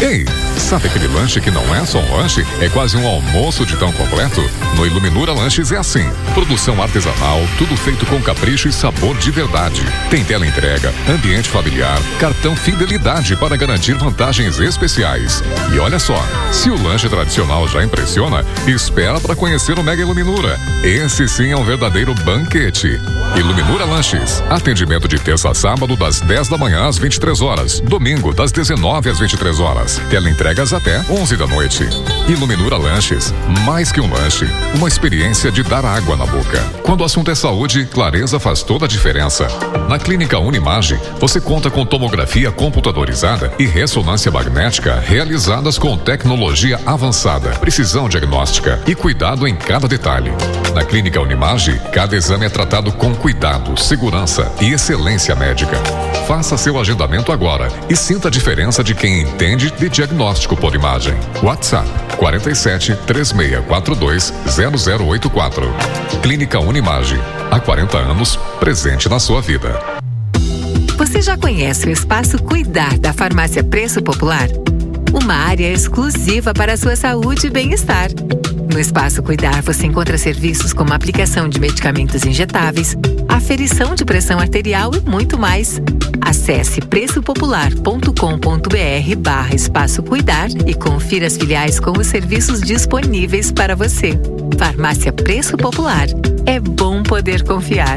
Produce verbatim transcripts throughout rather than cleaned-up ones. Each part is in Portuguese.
Ei, sabe aquele lanche que não é só um lanche? É quase um almoço de tão completo? No Iluminura Lanches é assim. Produção artesanal, tudo feito com capricho e sabor de verdade. Tem tela entrega, ambiente familiar, cartão fidelidade para garantir vantagens especiais. E olha só, se o lanche tradicional já impressiona, espera para conhecer o Mega Iluminura. Esse sim é um verdadeiro banquete. Iluminura Lanches. Atendimento de terça a sábado das dez da manhã às vinte e três horas. Domingo das dezenove às vinte e três horas. Teleentregas até onze da noite. Iluminura Lanches. Mais que um lanche, uma experiência de dar água na boca. Quando o assunto é saúde, clareza faz toda a diferença. Na Clínica Unimage, você conta com tomografia computadorizada e ressonância magnética realizadas com tecnologia avançada, precisão diagnóstica e cuidado em cada detalhe. Na Clínica Unimage, cada exame é tratado com cuidado, segurança e excelência médica. Faça seu agendamento agora e sinta a diferença de quem entende de diagnóstico por imagem. WhatsApp quarenta e sete, três seis quatro dois, zero zero oito quatro. Clínica Unimage. Há quarenta anos, presente na sua vida. Você já conhece o Espaço Cuidar da Farmácia Preço Popular? Uma área exclusiva para a sua saúde e bem-estar. No Espaço Cuidar você encontra serviços como aplicação de medicamentos injetáveis, aferição de pressão arterial e muito mais. Acesse preçopopular.com.br barra Espaço Cuidar e confira as filiais com os serviços disponíveis para você. Farmácia Preço Popular. É bom poder confiar.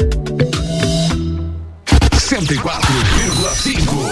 cento e quatro vírgula cinco.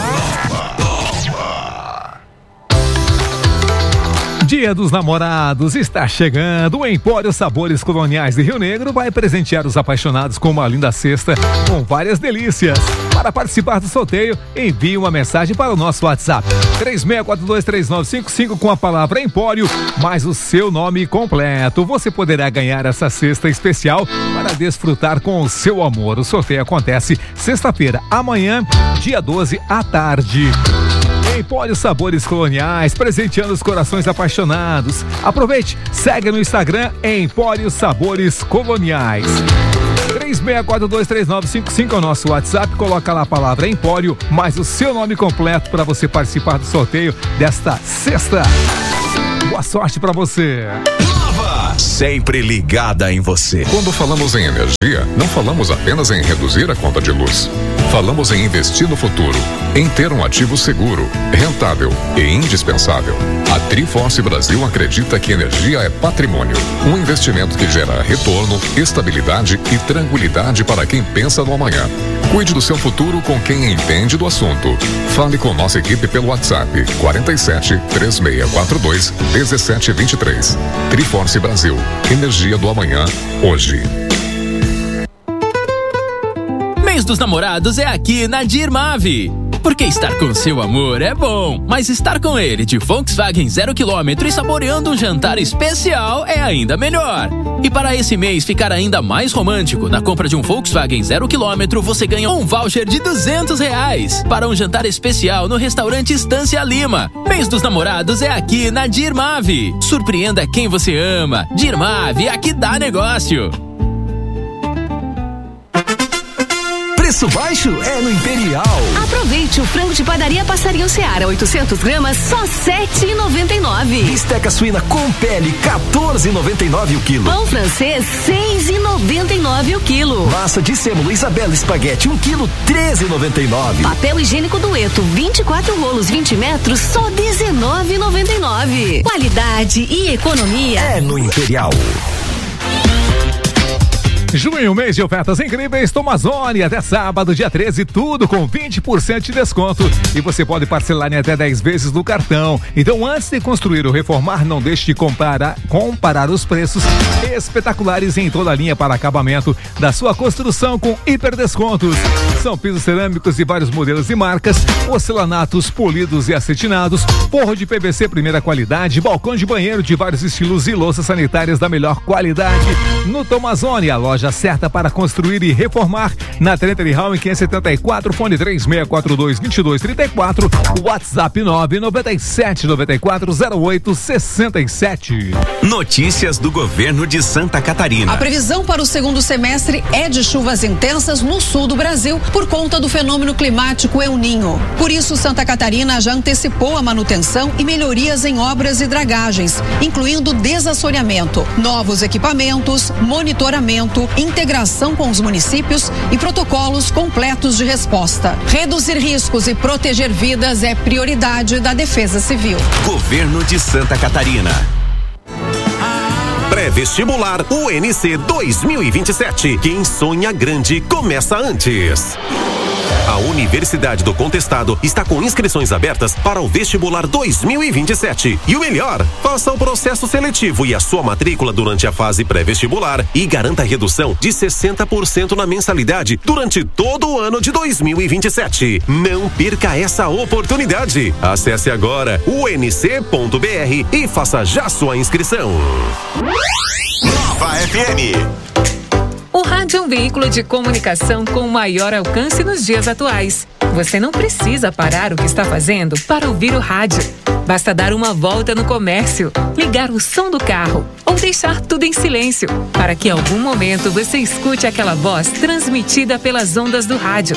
Dia dos Namorados está chegando. O Empório Sabores Coloniais de Rio Negro vai presentear os apaixonados com uma linda cesta com várias delícias. Para participar do sorteio, envie uma mensagem para o nosso WhatsApp três seis quatro dois três nove cinco cinco com a palavra Empório mais o seu nome completo. Você poderá ganhar essa cesta especial para desfrutar com o seu amor. O sorteio acontece sexta-feira, amanhã, dia doze à tarde. Empório Sabores Coloniais, presenteando os corações apaixonados. Aproveite, segue no Instagram Empório Sabores Coloniais. três seis quatro dois três nove cinco cinco é o nosso WhatsApp, coloca lá a palavra Empório, mais o seu nome completo para você participar do sorteio desta sexta. Boa sorte para você. Sempre ligada em você. Quando falamos em energia, não falamos apenas em reduzir a conta de luz. Falamos em investir no futuro, em ter um ativo seguro, rentável e indispensável. A Triforce Brasil acredita que energia é patrimônio, um investimento que gera retorno, estabilidade e tranquilidade para quem pensa no amanhã. Cuide do seu futuro com quem entende do assunto. Fale com nossa equipe pelo WhatsApp quarenta e sete, três seis quatro dois, um sete dois três. Triforce Brasil. Energia do amanhã, hoje. Mês dos Namorados é aqui na Dirmave. Porque estar com seu amor é bom, mas estar com ele de Volkswagen zero quilômetro e saboreando um jantar especial é ainda melhor. E para esse mês ficar ainda mais romântico, na compra de um Volkswagen zero quilômetro você ganha um voucher de duzentos reais para um jantar especial no restaurante Estância Lima. Mês dos Namorados é aqui na Dirmave. Surpreenda quem você ama. Dirmave, aqui dá negócio. Preço baixo é no Imperial. Aproveite o frango de padaria Passarinho Seara, oitocentos gramas, só sete reais e noventa e nove centavos. Bisteca suína com pele, quatorze reais e noventa e nove centavos o quilo. Pão francês, seis reais e noventa e nove centavos o quilo. Massa de sêmola Isabela Espaguete, um quilo, treze reais e noventa e nove centavos. Papel higiênico Dueto, vinte e quatro rolos, vinte metros, só dezenove reais e noventa e nove centavos. Qualidade e economia é no Imperial. Junho, mês de ofertas incríveis, Tomazone, até sábado, dia treze, tudo com vinte por cento de desconto. E você pode parcelar em até dez vezes no cartão. Então, antes de construir ou reformar, não deixe de comparar, comparar os preços espetaculares em toda a linha para acabamento da sua construção com hiper descontos. São pisos cerâmicos de vários modelos e marcas, porcelanatos polidos e acetinados, forro de P V C primeira qualidade, balcão de banheiro de vários estilos e louças sanitárias da melhor qualidade. No Tomazone, a loja loja certa para construir e reformar. Na Trenta de Rau, em quinhentos e setenta e quatro, fone três seis quatro dois, dois dois três quatro, WhatsApp nove nove sete nove quatro zero oito seis sete. Notícias do governo de Santa Catarina. A previsão para o segundo semestre é de chuvas intensas no sul do Brasil por conta do fenômeno climático El Niño. Por isso, Santa Catarina já antecipou a manutenção e melhorias em obras e dragagens, incluindo desassoreamento, novos equipamentos, monitoramento, integração com os municípios e protocolos completos de resposta. Reduzir riscos e proteger vidas é prioridade da Defesa Civil. Governo de Santa Catarina. Pré-vestibular U N C dois mil e vinte e sete. Quem sonha grande começa antes. A Universidade do Contestado está com inscrições abertas para o vestibular dois mil e vinte e sete. E o melhor, faça o processo seletivo e a sua matrícula durante a fase pré-vestibular e garanta redução de sessenta por cento na mensalidade durante todo o ano de dois mil e vinte e sete. Não perca essa oportunidade. Acesse agora u n c ponto b r e faça já sua inscrição. Nova F M. O rádio é um veículo de comunicação com maior alcance nos dias atuais. Você não precisa parar o que está fazendo para ouvir o rádio. Basta dar uma volta no comércio, ligar o som do carro ou deixar tudo em silêncio, para que em algum momento você escute aquela voz transmitida pelas ondas do rádio.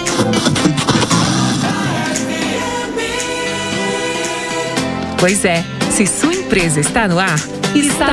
Pois é, se sua empresa está no ar, está